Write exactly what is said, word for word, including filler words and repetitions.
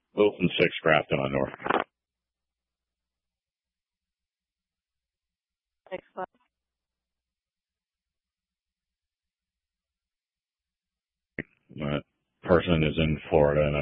Wilson six, Grafton on North. Excellent. That person is in Florida, and